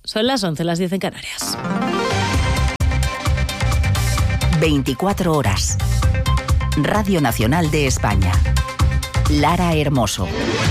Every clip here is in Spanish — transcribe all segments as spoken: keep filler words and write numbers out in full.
Son las once, las diez en Canarias. veinticuatro horas. Radio Nacional de España. Lara Hermoso.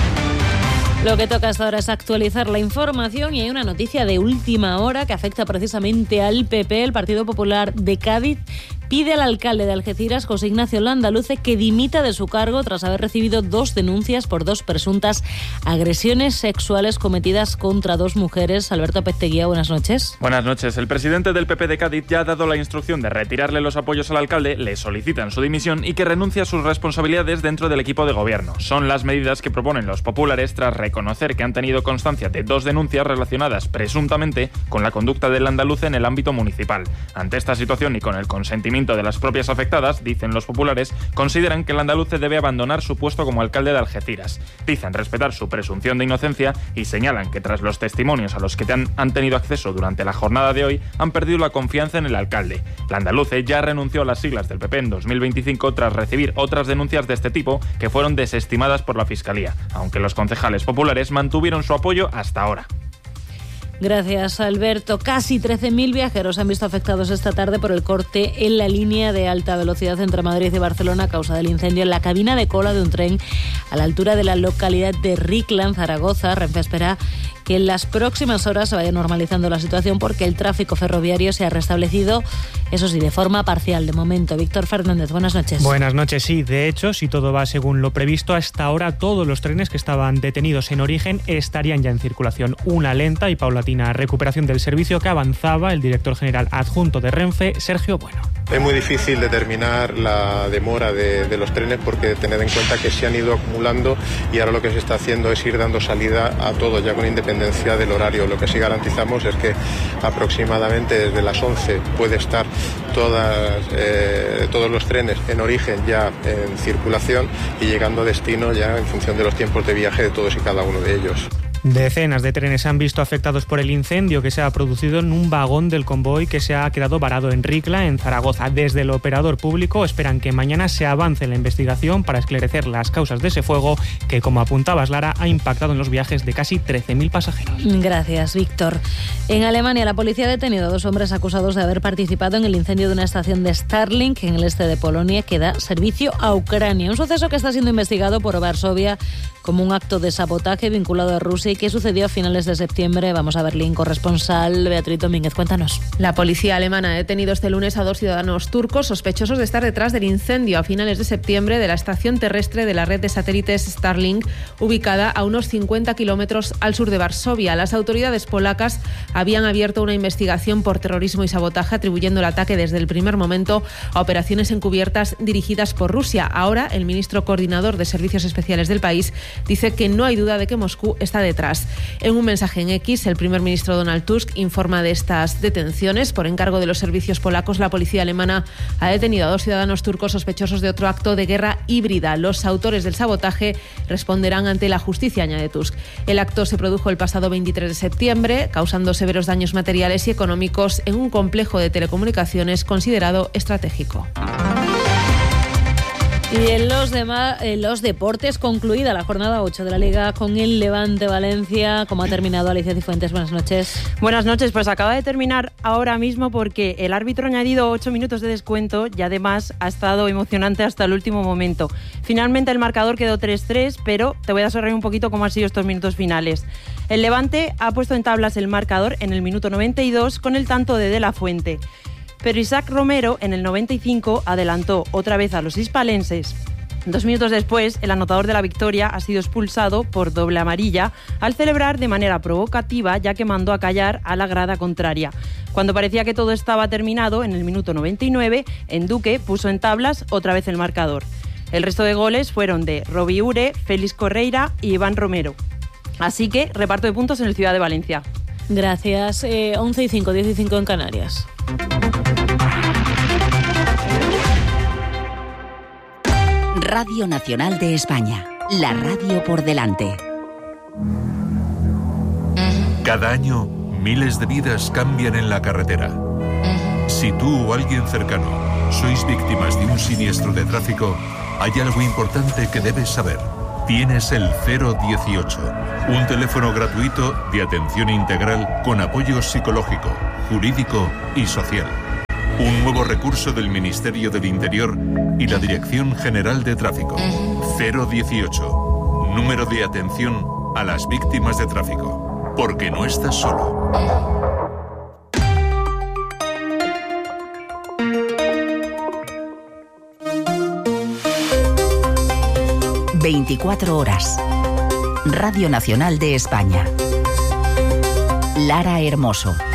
Lo que toca hasta ahora es actualizar la información y hay una noticia de última hora que afecta precisamente al P P. El Partido Popular de Cádiz pide al alcalde de Algeciras, José Ignacio Landaluce, que dimita de su cargo tras haber recibido dos denuncias por dos presuntas agresiones sexuales cometidas contra dos mujeres. Alberto Pesteguía, buenas noches. Buenas noches. El presidente del P P de Cádiz ya ha dado la instrucción de retirarle los apoyos al alcalde, le solicitan su dimisión y que renuncie a sus responsabilidades dentro del equipo de gobierno. Son las medidas que proponen los populares tras reconocer que han tenido constancia de dos denuncias relacionadas presuntamente con la conducta del Landaluce en el ámbito municipal. Ante esta situación y con el consentimiento de las propias afectadas, dicen los populares, consideran que el Landaluce debe abandonar su puesto como alcalde de Algeciras. Dicen respetar su presunción de inocencia y señalan que tras los testimonios a los que han, han tenido acceso durante la jornada de hoy, han perdido la confianza en el alcalde. Landaluce ya renunció a las siglas del P P en dos mil veinticinco tras recibir otras denuncias de este tipo que fueron desestimadas por la Fiscalía, aunque los concejales populares mantuvieron su apoyo hasta ahora. Gracias, Alberto. Casi trece mil viajeros han visto afectados esta tarde por el corte en la línea de alta velocidad entre Madrid y Barcelona a causa del incendio en la cabina de cola de un tren a la altura de la localidad de Ricla, en Zaragoza. Renfe espera que en las próximas horas se vaya normalizando la situación porque el tráfico ferroviario se ha restablecido, eso sí, de forma parcial de momento. Víctor Fernández, buenas noches. Buenas noches, sí. De hecho, si todo va según lo previsto, hasta ahora todos los trenes que estaban detenidos en origen estarían ya en circulación. Una lenta y paulatina recuperación del servicio que avanzaba el director general adjunto de Renfe, Sergio Bueno. Es muy difícil determinar la demora de, de los trenes porque tened en cuenta que se han ido acumulando y ahora lo que se está haciendo es ir dando salida a todos ya con independencia del horario. Lo que sí garantizamos es que aproximadamente desde las once puede estar todas, eh, todos los trenes en origen ya en circulación y llegando a destino ya en función de los tiempos de viaje de todos y cada uno de ellos. Decenas de trenes se han visto afectados por el incendio que se ha producido en un vagón del convoy que se ha quedado varado en Ricla, en Zaragoza. Desde el operador público esperan que mañana se avance la investigación para esclarecer las causas de ese fuego que, como apuntabas, Lara, ha impactado en los viajes de casi trece mil pasajeros. Gracias, Víctor. En Alemania, la policía ha detenido a dos hombres acusados de haber participado en el incendio de una estación de Starlink en el este de Polonia que da servicio a Ucrania. Un suceso que está siendo investigado por Varsovia como un acto de sabotaje vinculado a Rusia y que sucedió a finales de septiembre. Vamos a Berlín, corresponsal Beatriz Domínguez, cuéntanos. La policía alemana ha detenido este lunes a dos ciudadanos turcos sospechosos de estar detrás del incendio a finales de septiembre de la estación terrestre de la red de satélites Starlink, ubicada a unos cincuenta kilómetros al sur de Varsovia. Las autoridades polacas habían abierto una investigación por terrorismo y sabotaje, atribuyendo el ataque desde el primer momento a operaciones encubiertas dirigidas por Rusia. Ahora, el ministro coordinador de servicios especiales del país dice que no hay duda de que Moscú está detrás. En un mensaje en X, el primer ministro Donald Tusk informa de estas detenciones. Por encargo de los servicios polacos, la policía alemana ha detenido a dos ciudadanos turcos sospechosos de otro acto de guerra híbrida. Los autores del sabotaje responderán ante la justicia, añade Tusk. El acto se produjo el pasado veintitrés de septiembre, causando severos daños materiales y económicos en un complejo de telecomunicaciones considerado estratégico. Y en los, demás, en los deportes, concluida la jornada ocho de la Liga con el Levante Valencia. ¿Cómo ha terminado, Alicia Cifuentes? Buenas noches. Buenas noches, pues acaba de terminar ahora mismo porque el árbitro ha añadido ocho minutos de descuento y además ha estado emocionante hasta el último momento. Finalmente el marcador quedó tres tres, pero te voy a sonreír un poquito cómo han sido estos minutos finales. El Levante ha puesto en tablas el marcador en el minuto noventa y dos con el tanto de De La Fuente. Pero Isaac Romero en el noventa y cinco adelantó otra vez a los hispalenses. Dos minutos después, el anotador de la victoria ha sido expulsado por doble amarilla al celebrar de manera provocativa, ya que mandó a callar a la grada contraria. Cuando parecía que todo estaba terminado, en el minuto noventa y nueve, Enduque puso en tablas otra vez el marcador. El resto de goles fueron de Robi Ure, Félix Correira y Iván Romero. Así que reparto de puntos en el Ciudad de Valencia. Gracias. Eh, once y cinco, diez y cinco en Canarias. Radio Nacional de España, la radio por delante. Cada año, miles de vidas cambian en la carretera. Si tú o alguien cercano sois víctimas de un siniestro de tráfico, hay algo importante que debes saber. tienes el cero dieciocho, un teléfono gratuito de atención integral con apoyo psicológico, jurídico y social. Un nuevo recurso del Ministerio del Interior y la Dirección General de Tráfico. cero dieciocho, número de atención a las víctimas de tráfico. Porque no estás solo. veinticuatro horas. Radio Nacional de España. Lara Hermoso.